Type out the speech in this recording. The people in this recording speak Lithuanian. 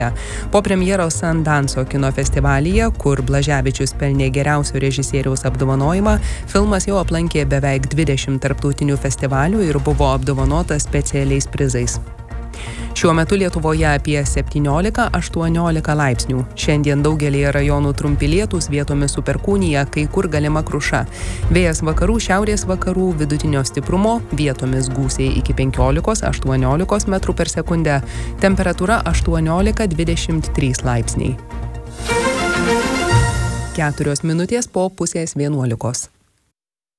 Po premjeros Sandanso kino festivalyje, kur Blaževičius pelnė geriausio režisieriaus apdovanojimą, filmas jau aplankė beveik 20 tarptautinių festivalių ir buvo apdovanotas specialiais prizais. Šiuo metu Lietuvoje apie 17–18 laipsnių. Šiandien daugelėje rajonų trumpi lietūs, vietomis su perkūnija, kai kur galima kruša. Vėjas vakarų, šiaurės vakarų vidutinio stiprumo, vietomis gūsiai iki 15–18 metrų per sekundę. Temperatūra 18–23 laipsniai. 4 minutės po pusės 11.